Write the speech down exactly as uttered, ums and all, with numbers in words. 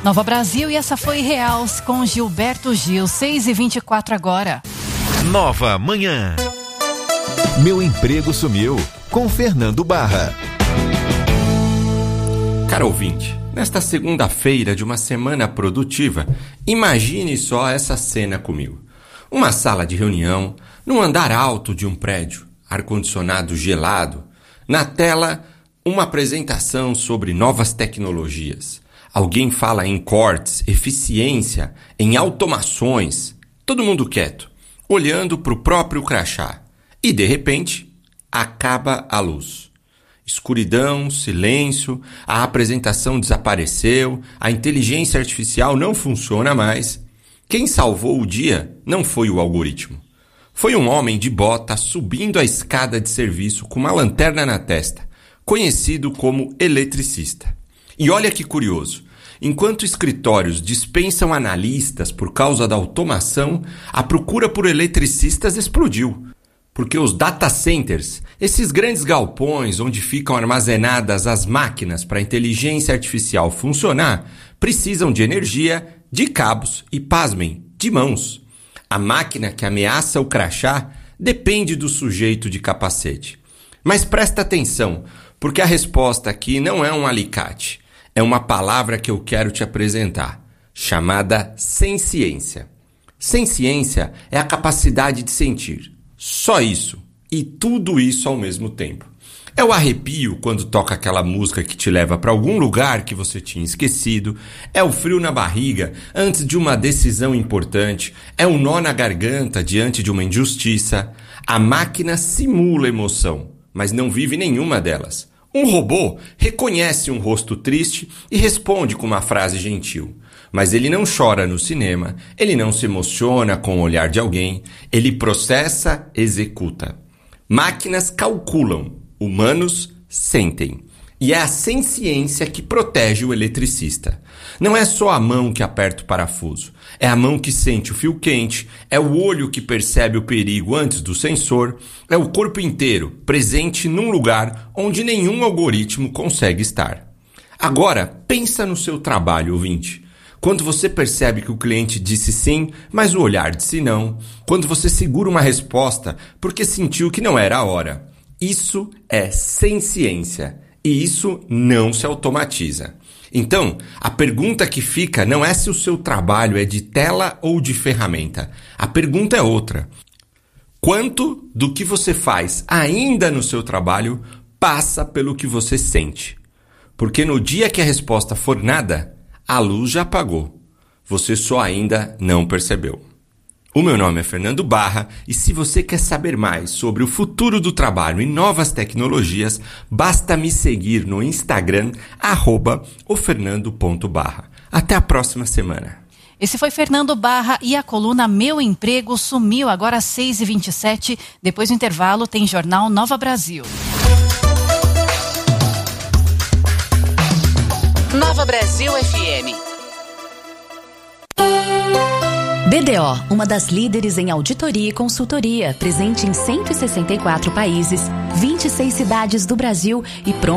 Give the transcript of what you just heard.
Nova Brasil, e essa foi Real com Gilberto Gil, seis e vinte e quatro agora. Nova Manhã. Meu Emprego Sumiu, com Fernando Barra. Caro ouvinte, nesta segunda-feira de uma semana produtiva, imagine só essa cena comigo. Uma sala de reunião, num andar alto de um prédio, ar-condicionado gelado, na tela, uma apresentação sobre novas tecnologias. Alguém fala em cortes, eficiência, em automações. Todo mundo quieto, olhando para o próprio crachá. E, de repente, acaba a luz. Escuridão, silêncio, a apresentação desapareceu, a inteligência artificial não funciona mais. Quem salvou o dia não foi o algoritmo. Foi um homem de bota subindo a escada de serviço com uma lanterna na testa, conhecido como eletricista. E olha que curioso, enquanto escritórios dispensam analistas por causa da automação, a procura por eletricistas explodiu. Porque os data centers, esses grandes galpões onde ficam armazenadas as máquinas para a inteligência artificial funcionar, precisam de energia, de cabos e, pasmem, de mãos. A máquina que ameaça o crachá depende do sujeito de capacete. Mas presta atenção, porque a resposta aqui não é um alicate. É uma palavra que eu quero te apresentar, chamada senciência. Senciência é a capacidade de sentir. Só isso. E tudo isso ao mesmo tempo. É o arrepio quando toca aquela música que te leva para algum lugar que você tinha esquecido. É o frio na barriga antes de uma decisão importante. É o nó na garganta diante de uma injustiça. A máquina simula emoção, mas não vive nenhuma delas. Um robô reconhece um rosto triste e responde com uma frase gentil. Mas ele não chora no cinema, ele não se emociona com o olhar de alguém, ele processa, executa. Máquinas calculam, humanos sentem. E é a senciência que protege o eletricista. Não é só a mão que aperta o parafuso, é a mão que sente o fio quente, é o olho que percebe o perigo antes do sensor, é o corpo inteiro presente num lugar onde nenhum algoritmo consegue estar. Agora, pensa no seu trabalho, ouvinte. Quando você percebe que o cliente disse sim, mas o olhar disse não. Quando você segura uma resposta porque sentiu que não era a hora. Isso é senciência. E isso não se automatiza. Então, a pergunta que fica não é se o seu trabalho é de tela ou de ferramenta. A pergunta é outra. Quanto do que você faz ainda no seu trabalho passa pelo que você sente? Porque no dia que a resposta for nada, a luz já apagou. Você só ainda não percebeu. O meu nome é Fernando Barra e se você quer saber mais sobre o futuro do trabalho e novas tecnologias, basta me seguir no Instagram, arroba ofernando.barra. Até a próxima semana. Esse foi Fernando Barra e a coluna Meu Emprego Sumiu, agora às seis e vinte e sete. Depois do intervalo tem Jornal Nova Brasil. Nova Brasil F M. B D O, uma das líderes em auditoria e consultoria, presente em cento e sessenta e quatro países, vinte e seis cidades do Brasil e pronto